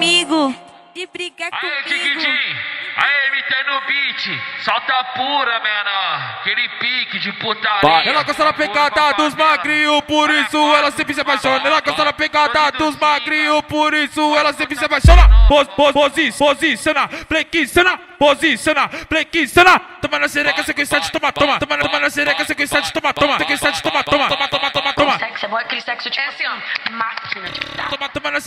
comigo. De brigar Aê, comigo. Tiquitim! Aê, MT no beat! Solta pura, menor! Aquele pique de putaria! Ela gosta da pegada dos magrinhos, por isso ela sempre se apaixona. Ela gosta da pegada dos magrinhos, por isso ela sempre se apaixona. Posiciona, flexiona, posiciona, flexiona. Toma na xereca, sequência de toma. Toma na xereca,